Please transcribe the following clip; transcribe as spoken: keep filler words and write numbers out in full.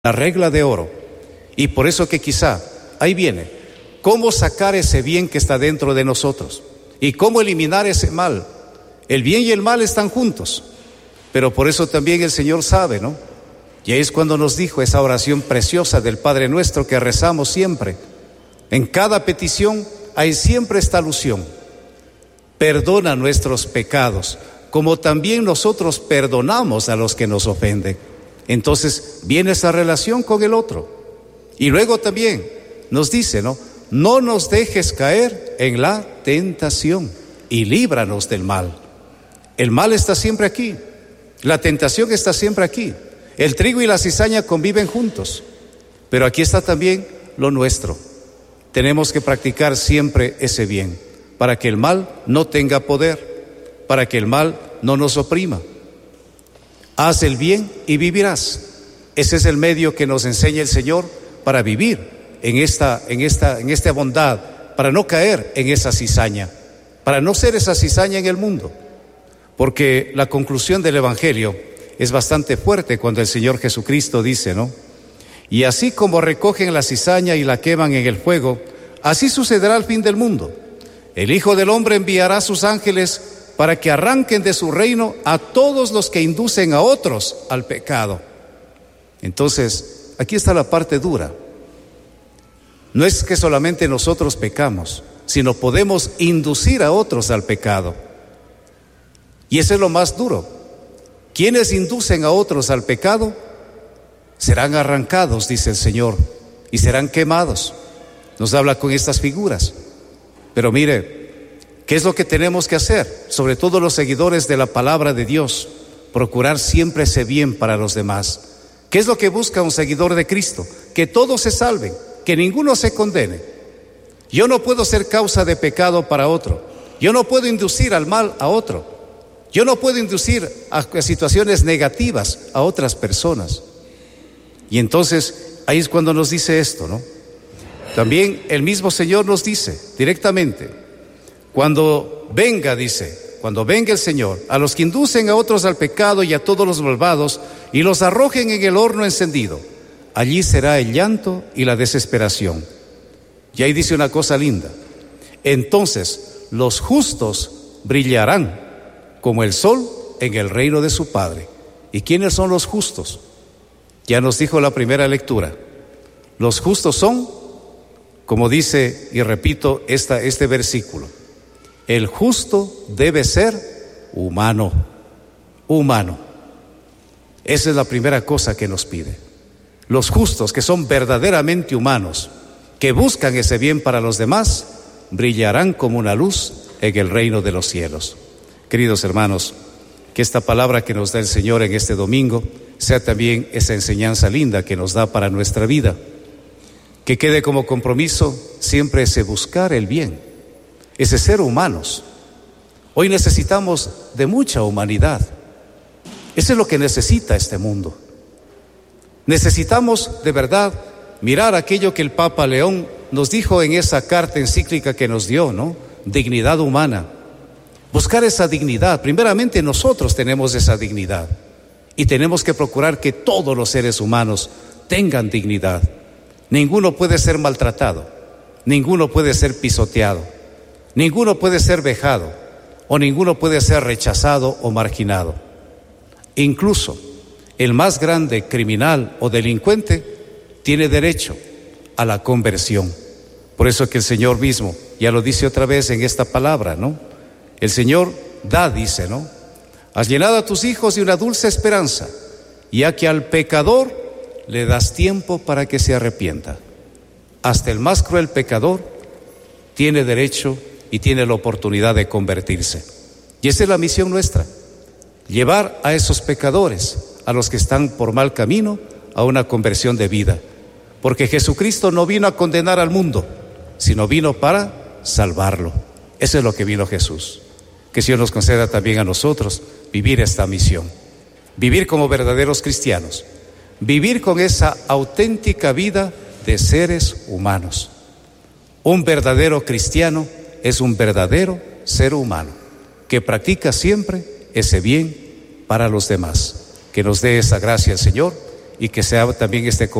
la regla de oro. Y por eso que quizá, ahí viene, cómo sacar ese bien que está dentro de nosotros y cómo eliminar ese mal. El bien y el mal están juntos, pero por eso también el Señor sabe, ¿no? Y ahí es cuando nos dijo esa oración preciosa del Padre Nuestro que rezamos siempre. En cada petición hay siempre esta alusión: perdona nuestros pecados, como también nosotros perdonamos a los que nos ofenden. Entonces viene esa relación con el otro. Y luego también nos dice, ¿no? No nos dejes caer en la tentación y líbranos del mal. El mal está siempre aquí, la tentación está siempre aquí. El trigo y la cizaña conviven juntos, pero aquí está también lo nuestro. Tenemos que practicar siempre ese bien, para que el mal no tenga poder, para que el mal no nos oprima. Haz el bien y vivirás. Ese es el medio que nos enseña el Señor para vivir en esta, en esta, en esta bondad, para no caer en esa cizaña, para no ser esa cizaña en el mundo. Porque la conclusión del Evangelio es bastante fuerte cuando el Señor Jesucristo dice, ¿no? Y así como recogen la cizaña y la queman en el fuego, así sucederá al fin del mundo. El Hijo del Hombre enviará a sus ángeles para que arranquen de su reino a todos los que inducen a otros al pecado. Entonces, aquí está la parte dura. No es que solamente nosotros pecamos, sino podemos inducir a otros al pecado. Y eso es lo más duro. Quienes inducen a otros al pecado serán arrancados, dice el Señor, y serán quemados. Nos habla con estas figuras. Pero mire, ¿qué es lo que tenemos que hacer? Sobre todo los seguidores de la palabra de Dios, procurar siempre ese bien para los demás. ¿Qué es lo que busca un seguidor de Cristo? Que todos se salven, que ninguno se condene. Yo no puedo ser causa de pecado para otro. Yo no puedo inducir al mal a otro. Yo no puedo inducir a situaciones negativas a otras personas. Y entonces, ahí es cuando nos dice esto, ¿no? También el mismo Señor nos dice directamente, cuando venga, dice, cuando venga el Señor, a los que inducen a otros al pecado y a todos los malvados, y los arrojen en el horno encendido, allí será el llanto y la desesperación. Y ahí dice una cosa linda: entonces los justos brillarán como el sol en el reino de su Padre. ¿Y quiénes son los justos? Ya nos dijo la primera lectura. Los justos son, como dice y repito esta, este versículo, el justo debe ser humano, humano. Esa es la primera cosa que nos pide. Los justos, que son verdaderamente humanos, que buscan ese bien para los demás, brillarán como una luz en el reino de los cielos. Queridos hermanos, que esta palabra que nos da el Señor en este domingo sea también esa enseñanza linda que nos da para nuestra vida. Que quede como compromiso siempre ese buscar el bien, ese ser humanos. Hoy necesitamos de mucha humanidad. Eso es lo que necesita este mundo. Necesitamos de verdad mirar aquello que el Papa León nos dijo en esa carta encíclica que nos dio, ¿no? Dignidad humana. Buscar esa dignidad. Primeramente nosotros tenemos esa dignidad y tenemos que procurar que todos los seres humanos tengan dignidad. Ninguno puede ser maltratado, ninguno puede ser pisoteado, ninguno puede ser vejado o ninguno puede ser rechazado o marginado. Incluso el más grande criminal o delincuente tiene derecho a la conversión. Por eso que el Señor mismo ya lo dice otra vez en esta palabra, ¿no? El Señor da, dice, ¿no? Has llenado a tus hijos de una dulce esperanza, ya que al pecador le das tiempo para que se arrepienta. Hasta el más cruel pecador tiene derecho y tiene la oportunidad de convertirse. Y esa es la misión nuestra, llevar a esos pecadores, a los que están por mal camino, a una conversión de vida. Porque Jesucristo no vino a condenar al mundo, sino vino para salvarlo. Eso es lo que vino Jesús. Que el Señor nos conceda también a nosotros vivir esta misión, vivir como verdaderos cristianos, vivir con esa auténtica vida de seres humanos. Un verdadero cristiano es un verdadero ser humano que practica siempre ese bien para los demás. Que nos dé esa gracia el Señor y que sea también este